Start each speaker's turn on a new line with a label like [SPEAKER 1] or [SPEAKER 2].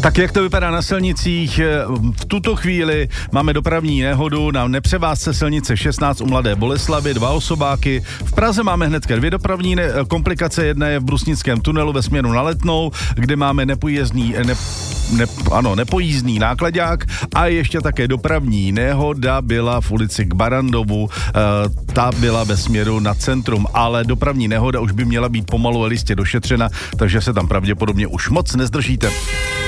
[SPEAKER 1] Tak jak to vypadá na silnicích? V tuto chvíli máme dopravní nehodu na nepřevázce silnice 16 u Mladé Boleslavi, 2 osobáky. V Praze máme hnedka 2 dopravní komplikace. Jedna je v Brusnickém tunelu ve směru na Letnou, kde máme nepojízdný náklaďák, a ještě také dopravní nehoda byla v ulici k Barandovu, ta byla ve směru na centrum, ale dopravní nehoda už by měla být pomalu a listě došetřena, takže se tam pravděpodobně už moc nezdržíte.